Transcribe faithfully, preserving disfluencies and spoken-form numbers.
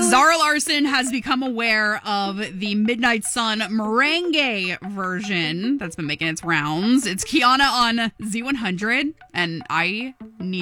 Zara Larson has become aware of the Midnight Sun merengue version that's been making its rounds. It's Kiana on Z one hundred, and I need